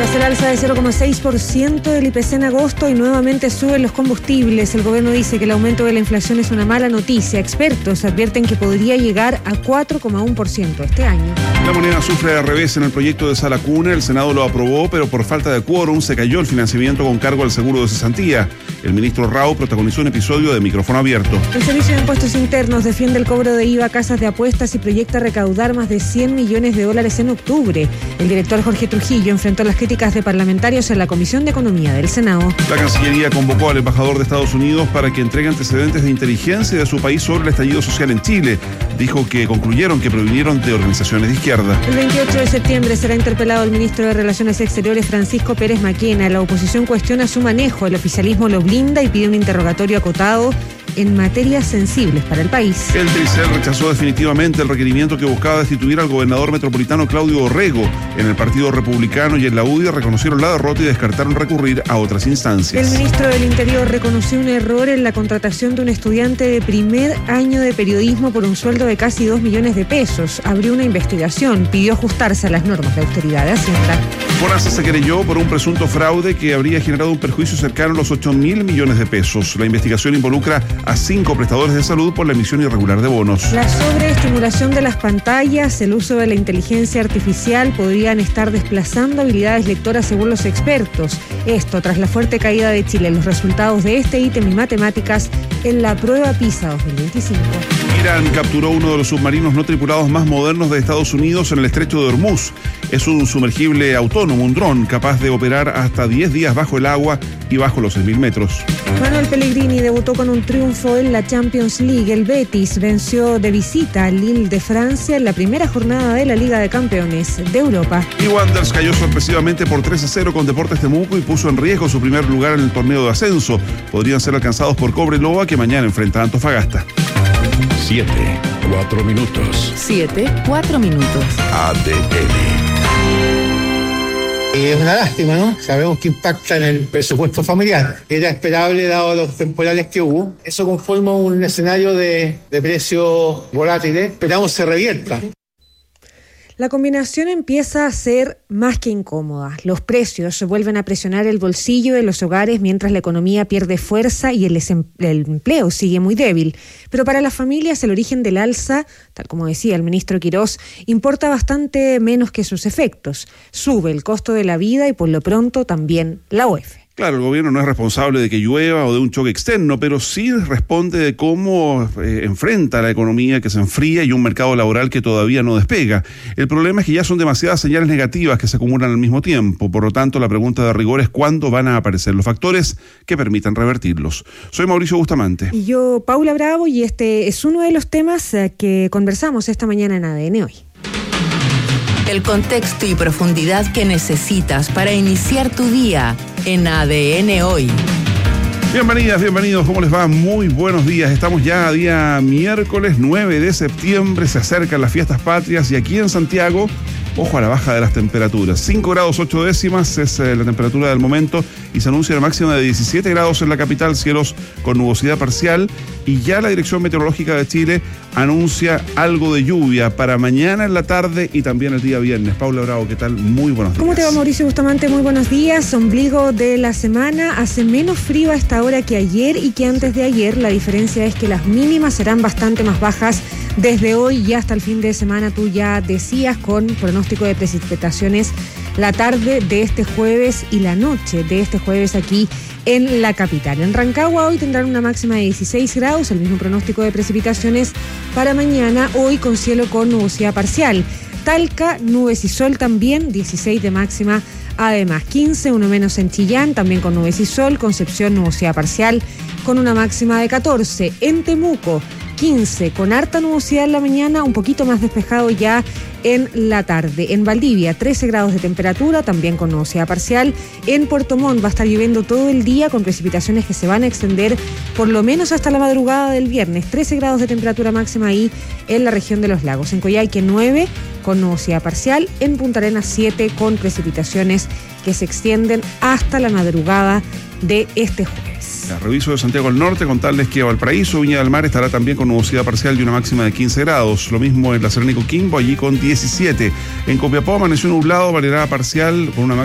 Tras el alza de 0,6% del IPC en agosto y nuevamente suben los combustibles, el gobierno dice que el aumento de la inflación es una mala noticia. Expertos advierten que podría llegar a 4,1% este año. La moneda sufre de revés en el proyecto de Sala Cuna. El Senado lo aprobó, pero por falta de quórum se cayó el financiamiento con cargo al seguro de cesantía. El ministro Rao protagonizó un episodio de micrófono abierto. El Servicio de Impuestos Internos defiende el cobro de IVA a casas de apuestas y proyecta recaudar más de $100 millones en octubre. El director Jorge Trujillo enfrentó las críticas de parlamentarios en la Comisión de Economía del Senado. La Cancillería convocó al embajador de Estados Unidos para que entregue antecedentes de inteligencia de su país sobre el estallido social en Chile. Dijo que concluyeron que provinieron de organizaciones de izquierda. El 28 de septiembre será interpelado el ministro de Relaciones Exteriores Francisco Pérez Maquena. La oposición cuestiona su manejo, el oficialismo lo blinda y pide un interrogatorio acotado en materias sensibles para el país. El Tricel rechazó definitivamente el requerimiento que buscaba destituir al gobernador metropolitano Claudio Orrego. En el Partido Republicano y en la UDI reconocieron la derrota y descartaron recurrir a otras instancias. El ministro del Interior reconoció un error en la contratación de un estudiante de primer año de periodismo por un sueldo de casi 2 millones de pesos. Abrió una investigación, pidió ajustarse a las normas de austeridad de Hacienda. FONASA se querelló por un presunto fraude que habría generado un perjuicio cercano a los 8.000 millones de pesos. La investigación involucra a 5 prestadores de salud por la emisión irregular de bonos. La sobreestimulación de las pantallas, el uso de la inteligencia artificial podrían estar desplazando habilidades lectoras según los expertos. Esto tras la fuerte caída de Chile en los resultados de este ítem y matemáticas en la prueba PISA 2025. Irán capturó uno de los submarinos no tripulados más modernos de Estados Unidos en el estrecho de Hormuz. Es un sumergible autónomo, un dron, capaz de operar hasta 10 días bajo el agua y bajo los 6.000 metros. Manuel Pellegrini debutó con un triunfo en la Champions League. El Betis venció de visita al Lille de Francia en la primera jornada de la Liga de Campeones de Europa. Y Wanderers cayó sorpresivamente por 3-0 con Deportes Temuco y puso en riesgo su primer lugar en el torneo de ascenso. Podrían ser alcanzados por Cobreloa, que mañana enfrenta a Antofagasta. 7:04 minutos. 7:04 ADN. Es una lástima, ¿no? Sabemos que impacta en el presupuesto familiar. Era esperable dado los temporales que hubo. Eso conforma un escenario de precios volátiles. Esperamos se revierta. La combinación empieza a ser más que incómoda. Los precios se vuelven a presionar el bolsillo de los hogares mientras la economía pierde fuerza y el empleo sigue muy débil. Pero para las familias el origen del alza, tal como decía el ministro Quirós, importa bastante menos que sus efectos. Sube el costo de la vida y por lo pronto también la UEF. Claro, el gobierno no es responsable de que llueva o de un choque externo, pero sí responde de cómo enfrenta la economía que se enfría y un mercado laboral que todavía no despega. El problema es que ya son demasiadas señales negativas que se acumulan al mismo tiempo. Por lo tanto, la pregunta de rigor es cuándo van a aparecer los factores que permitan revertirlos. Soy Mauricio Bustamante. Y yo, Paula Bravo, y este es uno de los temas que conversamos esta mañana en ADN Hoy. El contexto y profundidad que necesitas para iniciar tu día en ADN Hoy. Bienvenidas, bienvenidos, ¿cómo les va? Muy buenos días. Estamos ya a día miércoles 9 de septiembre, se acercan las fiestas patrias y aquí en Santiago, ojo a la baja de las temperaturas. 5 grados 8 décimas es la temperatura del momento y se anuncia una máxima de 17 grados en la capital, cielos con nubosidad parcial, y ya la Dirección Meteorológica de Chile anuncia algo de lluvia para mañana en la tarde y también el día viernes. Paula Bravo, ¿qué tal? Muy buenos días. ¿Cómo te va, Mauricio Bustamante? Muy buenos días. Ombligo de la semana. Hace menos frío a esta hora que ayer y que antes de ayer. La diferencia es que las mínimas serán bastante más bajas desde hoy y hasta el fin de semana. Tú ya decías, con pronóstico de precipitaciones la tarde de este jueves y la noche de este jueves aquí en la capital. En Rancagua hoy tendrán una máxima de 16 grados, el mismo pronóstico de precipitaciones para mañana, hoy con cielo con nubosidad parcial. Talca, nubes y sol también, 16 de máxima, además 15, uno menos en Chillán, también con nubes y sol. Concepción, nubosidad parcial, con una máxima de 14. En Temuco, 15, con harta nubosidad en la mañana, un poquito más despejado ya en la tarde. En Valdivia, 13 grados de temperatura, también con nubosidad parcial. En Puerto Montt va a estar lloviendo todo el día, con precipitaciones que se van a extender por lo menos hasta la madrugada del viernes. 13 grados de temperatura máxima ahí en la región de los lagos. En Coyhaique, 9, con nubosidad parcial. En Punta Arenas, 7, con precipitaciones que se extienden hasta la madrugada de este jueves. Reviso de Santiago del Norte, contarles que Valparaíso, Viña del Mar estará también con nubosidad parcial y una máxima de 15 grados. Lo mismo en La Serena y Coquimbo, allí con 17. En Copiapó amaneció nublado, variedad parcial con una máxima